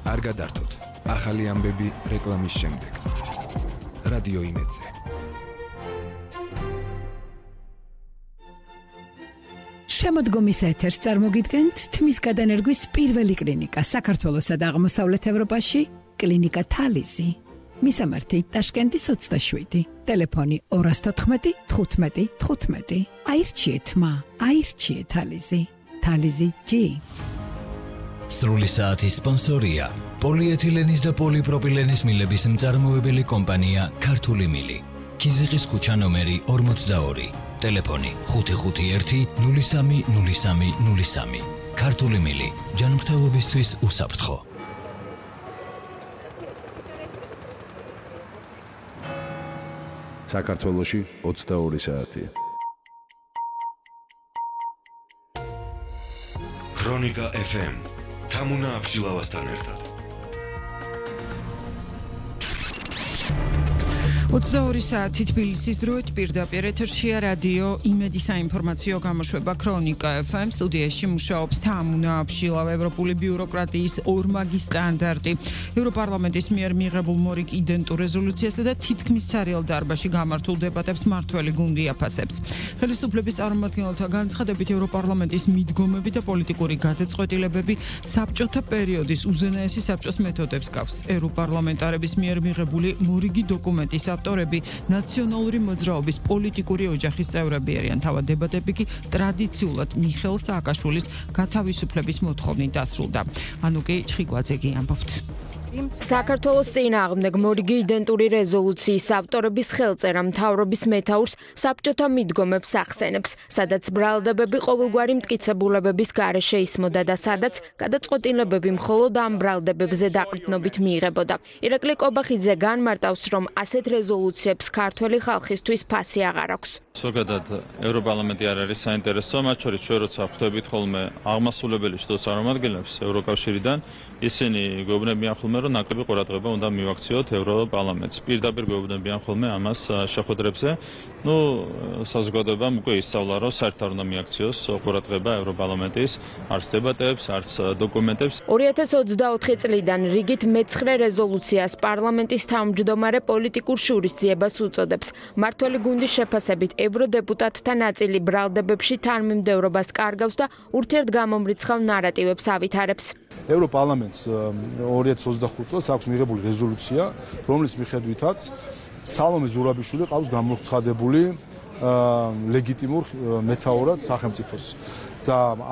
არ გადართოთ. ახალი ამბები რეკლამის შემდეგ. რადიო იმედზე. შემოდგომის ეთერს წარმოგიდგენთ თმის გადანერგვის პირველი კლინიკა საქართველოსა და აღმოსავლეთ ევროპაში, კლინიკა თალიზი. მისამართი ტაშკენტის 27, ტელეფონი 214 15 15. აირჩიეთ აირჩიეთ თალიზი. თალიზი G. სრული საათის სპონსორია პოლიეთილენის და პოლიპროპილენის მილების მწარმოებელი კომპანია ქართული მილი. ქიზიყის ქუჩა ნომერი 42, ტელეფონი 551 03 03 03. ქართული მილი, ჯანმრთელობისთვის უსაფრთხო. საქართველოში 22 საათია. ქრონიკა FM. თამუნა აბშილავასთან ერთად. 22 საათი თბილისის დროით პირდაპირ ეთერშია რადიო იმედი საინფორმაციო გამოშვება ქრონიკა FM. სტუდიაში მუშაობს თამუნა აბშილავა, ევროპული ბიუროკრატიის ორმაგი სტანდარტი, ევროპარლამენტის მიერ მიღებულ მორიგ იდენტურ რეზოლუციასა და თითქმის ცარიელ დარბაზში გამართულ დებატებს მართველი გუნდი აფასებს. ხელისუფლების წარმომადგენელთა განცხადებით, ევროპარლამენტის მიდგომები და პოლიტიკური გადაწყვეტილებები საბჭოთა პერიოდის უზენაესი საბჭოს მეთოდებს გავს. ევროპარლამენტარების მიერ მიღებული მორიგი დოკუმენტის ავტორები ნაციონალური მოძრაობის პოლიტიკური ოჯახის წევრები არიან. თავად დებატები კი ტრადიციულად მიხეილ სააკაშვილის გათავისუფლების მოთხოვნით დასრულდა. ანუ კი ჩხიკვაძეგი ამბობთ. საქართველოს წინააღმდეგ მორიგი იდენტური რეზოლუციის ავტორების ხელწერა მთავრობის მეთაურს საბჭოთა მიდგომებს ახსენებს, სადაც ბრალდებები ყოველგვარი მტკიცებულებების გარეშე ისმოდა და სადაც გადაწყვეტილებები მხოლოდ ამ ბრალდებებზე დაყრდნობით მიიღებოდა. ირაკლი კობახიძე განმარტავს, რომ ასეთ რეზოლუციებს ქართველი ხალხისთვის ფასი აღარ აქვს. ზოგადად ევროპარლამენტი არ არის საინტერესო, მათ შორის ჩვენ როცა ხვდებით ხოლმე აღმასრულებელი შტოს წარმომადგენლებს ევროკავშირიდან, ისინი გვეუბნებიან ხოლმე, რომ ნაკლები ყურადღება უნდა მივაქციოთ ევროპარლამენტს. პირდაპირ გვეუბნებიან ხოლმე ამას შეხვედრებზე. საზოგადოებამ უკვე ისწავლა, რომ საერთოდ არ უნდა მიაქციოს ყურადღება ევროპარლამენტის არც დებატებს, არც დოკუმენტებს. 2024 წლიდან რიგით მე-9 რეზოლუციას პარლამენტის თავმჯდომარე პოლიტიკურ შურისძიებას უწოდებს. მართველი გუნდის შეფასებით ევროდეპუტატთა ნაწილი ბრალდებებში თანმიმდევრობას კარგავს და ურთიერთგამომრიცხავ ნარატივებს ავითარებს. ევროპარლამენტს 2025 წელს აქვს მიღებული რეზოლუცია, რომლის მიხედვითაც სალომე ზურაბიშვილი ყავს გამოცხადებული ლეგიტიმურ მეთაურად სახელმწიფოს. და